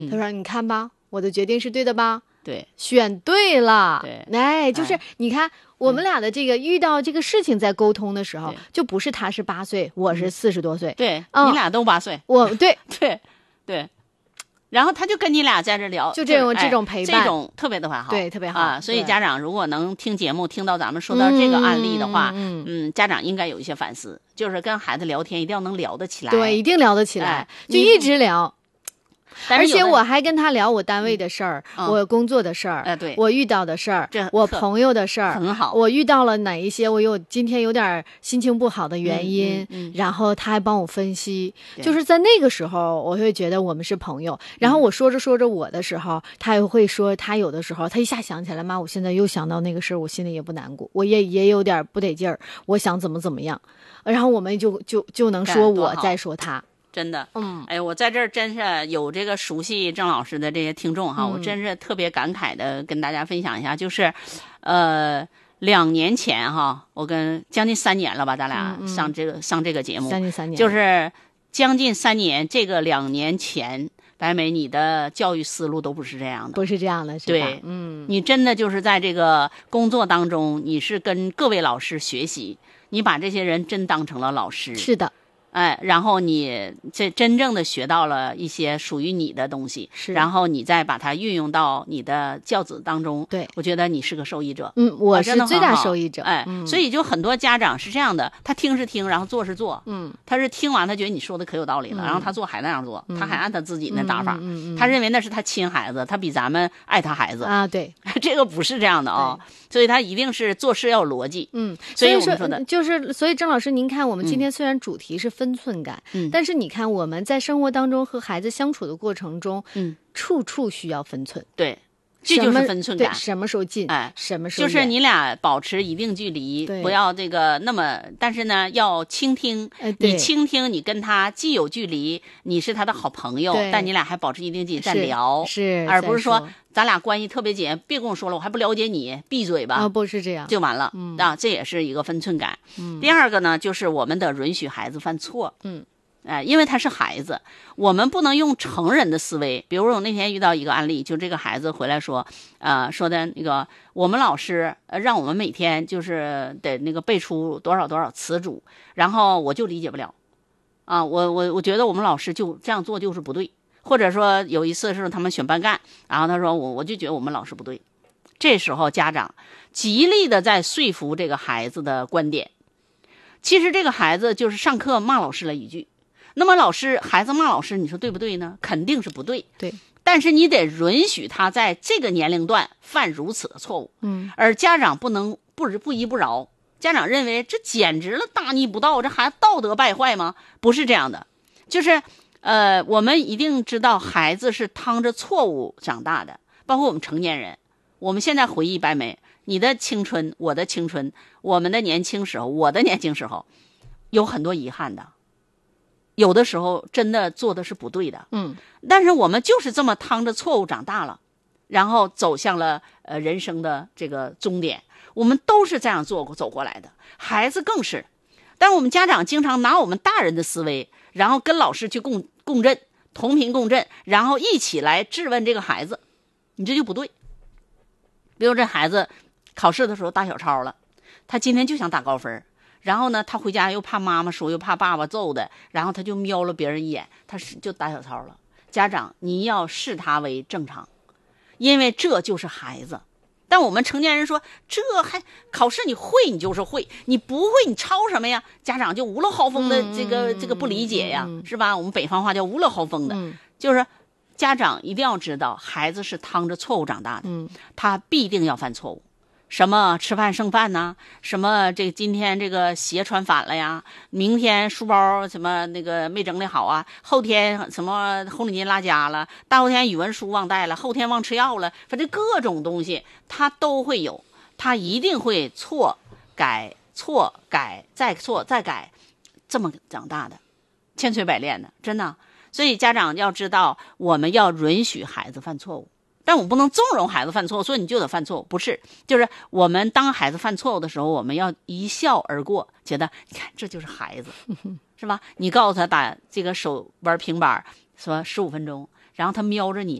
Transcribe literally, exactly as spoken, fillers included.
他说你看吧，我的决定是对的吧？ 对， 选对了。 对， 哎，就是你看、哎、我们俩的这个遇到这个事情在沟通的时候，就不是他是八岁，我是四十多岁。 对、 嗯， 你俩都八岁。 我对对对。然后他就跟你俩在这聊， 就这种、 就是、 这种陪伴， 这种特别特别好， 对，特别好啊。所以家长如果能听节目听到咱们说到这个案例的话， 嗯嗯, 嗯，家长应该有一些反思，就是跟孩子聊天一定要能聊得起来， 对，一定聊得起来， 哎、 就一直聊。而且我还跟他聊我单位的事儿、 嗯、 我工作的事儿、 呃、对， 我遇到的事儿，我朋友的事儿， 很好。 我遇到了哪一些我有今天有点心情不好的原因， 嗯嗯嗯、 然后他还帮我分析。就是在那个时候，我会觉得我们是朋友。然后我说着说着我的时候，他又会说他有的时候他一下想起来，妈，我现在又想到那个事儿，我心里也不难过，我也也有点不得劲儿，我想怎么怎么样。然后我们就就就能说我在说他。 真的， 嗯， 哎，我在这儿真是有这个熟悉郑老师的这些听众哈、嗯，我真是特别感慨的跟大家分享一下，就是，呃，两年前哈，我跟将近三年了吧，咱俩上这个、嗯、上这个节目， 将近三年， 就是将近三年，这个两年前，白梅你的教育思路都不是这样的， 不是这样的，是吧？ 对，嗯，你真的就是在这个工作当中，你是跟各位老师学习，你把这些人真当成了老师， 是的。 哎，然后你这真正的学到了一些属于你的东西， 是， 然后你再把它运用到你的教子当中。 对， 我觉得你是个受益者。 嗯，我是最大受益者。 哎、 嗯， 所以就很多家长是这样的，他听是听，然后做是做。 嗯， 他是听完他觉得你说的可有道理了， 嗯、 然后他做还那样做，嗯、他还按他自己那打法、 嗯嗯嗯嗯， 他认为那是他亲孩子，他比咱们爱他孩子啊。对， 这个不是这样的啊、哦，所以他一定是做事要有逻辑。 嗯， 所以我们说的就是，所以郑老师，您看我们今天虽然主题是分寸感。 嗯但是你看，我们在生活当中和孩子相处的过程中， 嗯， 处处需要分寸。 对，这就是分寸感。 什么时候近？ 哎， 什么时候就是你俩保持一定距离，不要这个那么，但是呢，要倾听。 哎、 你倾听，你跟他既有距离，你是他的好朋友，但你俩还保持一定距离在聊， 是， 而不是说咱俩关系特别紧，别跟我说了，我还不了解你，闭嘴吧。 啊、哦，不是这样， 就完了。 嗯啊，这也是一个分寸感。 嗯， 第二个呢，就是我们得允许孩子犯错。 嗯。 哎，因为他是孩子，我们不能用成人的思维。比如我那天遇到一个案例，就这个孩子回来说，呃，说的那个我们老师呃让我们每天就是得那个背出多少多少词组，然后我就理解不了，啊，我我我觉得我们老师就这样做就是不对，或者说有一次是他们选班干，然后他说我我就觉得我们老师不对，这时候家长极力的在说服这个孩子的观点，其实这个孩子就是上课骂老师了一句。那么老师孩子骂老师，你说对不对呢？肯定是不对。 对， 但是你得允许他在这个年龄段犯如此的错误。 嗯， 而家长不能不不依不饶。家长认为这简直了大逆不道，这孩子道德败坏吗？不是这样的，就是呃，我们一定知道孩子是趟着错误长大的，包括我们成年人。我们现在回忆白梅，你的青春，我的青春，我们的年轻时候，我的年轻时候，有很多遗憾的。有的时候真的做的是不对的， 嗯， 但是我们就是这么趟着错误长大了，然后走向了呃人生的这个终点。我们都是这样做过走过来的，孩子更是。但我们家长经常拿我们大人的思维，然后跟老师去共共振，同频共振，然后一起来质问这个孩子，你这就不对。比如这孩子考试的时候打小抄了，他今天就想打高分。然后呢，他回家又怕妈妈说，又怕爸爸揍的，然后他就瞄了别人一眼，他是就打小抄了。家长，你要视他为正常，因为这就是孩子。但我们成年人说，这还考试你会你就是会，你不会你抄什么呀？家长就无乐豪风的这个、嗯、这个不理解呀，嗯、是吧？我们北方话叫无乐豪风的，嗯、就是家长一定要知道，孩子是趟着错误长大的， 嗯、 他必定要犯错误。什么吃饭剩饭呐？什么这个今天这个鞋穿反了呀？明天书包什么那个没整理好啊？后天什么红领巾落家了？大后天语文书忘带了？后天忘吃药了？反正各种东西他都会有，他一定会错改错改再错再改，这么长大的，千锤百炼的，真的。所以家长要知道，我们要允许孩子犯错误。但我不能纵容孩子犯错误，所以你就得犯错误，不是？就是我们当孩子犯错误的时候，我们要一笑而过，觉得你看这就是孩子，是吧？你告诉他打这个手玩平板，说十五分钟， 然后他瞄着你